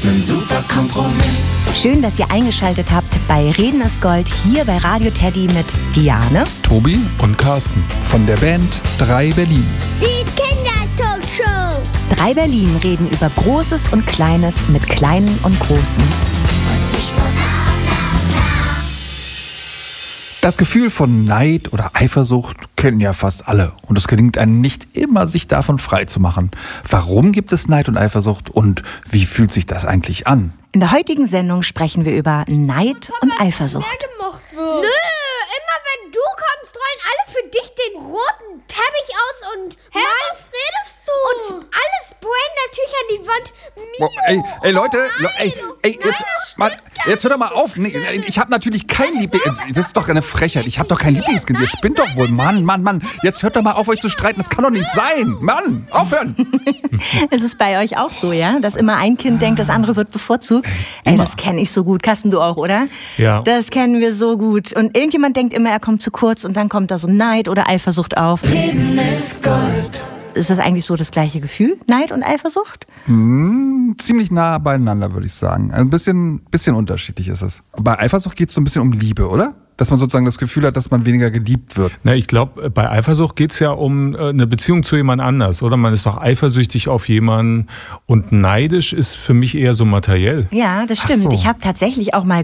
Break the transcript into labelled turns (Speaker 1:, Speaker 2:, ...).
Speaker 1: 'nen super Kompromiss.
Speaker 2: Schön, dass ihr eingeschaltet habt bei Reden ist Gold hier bei Radio Teddy mit Diane,
Speaker 3: Tobi und Carsten von der Band 3 Berlin.
Speaker 4: Die Kindertalkshow.
Speaker 2: 3 Berlin reden über Großes und Kleines mit Kleinen und Großen.
Speaker 3: Das Gefühl von Neid oder Eifersucht kennen ja fast alle. Und es gelingt einem nicht immer, sich davon frei zu machen. Warum gibt es Neid und Eifersucht und wie fühlt sich das eigentlich an?
Speaker 2: In der heutigen Sendung sprechen wir über Neid und Eifersucht.
Speaker 4: Mehr gemocht wird. Nö, immer wenn du kommst, rollen alle für dich den roten Teppich aus und was redest du? Und alles Brandtücher an die Wand.
Speaker 3: Ey Leute, jetzt hört doch mal auf. Nee, ich habe natürlich kein Lieblings... Das ist doch eine Frechheit. Ich habe doch kein Lieblingskind. Ihr spinnt doch wohl. Mann. Jetzt hört doch mal auf, euch zu streiten. Das kann doch nicht sein. Mann, aufhören.
Speaker 2: Ist es bei euch auch so, ja? Dass immer ein Kind denkt, das andere wird bevorzugt? Ey, das kenne ich so gut. Carsten, du auch, oder?
Speaker 5: Ja.
Speaker 2: Das kennen wir so gut. Und irgendjemand denkt immer, er kommt zu kurz und dann kommt da so Neid oder Eifersucht auf.
Speaker 1: Reden ist Gold.
Speaker 2: Ist das eigentlich so das gleiche Gefühl? Neid und Eifersucht?
Speaker 3: Ziemlich nah beieinander, würde ich sagen. Ein bisschen unterschiedlich ist es. Bei Eifersucht geht es so ein bisschen um Liebe, oder? Dass man sozusagen das Gefühl hat, dass man weniger geliebt wird.
Speaker 5: Na, ich glaube, bei Eifersucht geht es ja um eine Beziehung zu jemand anders, oder? Man ist doch eifersüchtig auf jemanden und neidisch ist für mich eher so materiell.
Speaker 2: Ja, das stimmt.
Speaker 3: Ach so.
Speaker 2: Ich habe tatsächlich auch mal